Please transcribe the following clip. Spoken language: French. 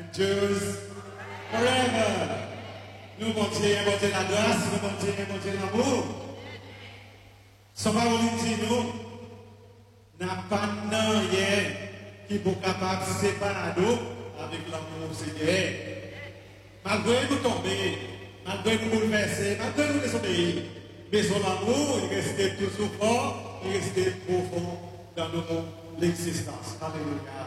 Jews forever. Nous montrer la grâce, nous montrer l'amour. Sans parole dit nous, n'a pas rien qui est capable de séparer nous avec l'amour Seigneur. Malgré nous tomber, malgré nous bouleverser, malgré nous désobéir, mais son amour, il reste toujours fort, il reste profond dans l'existence. Alléluia.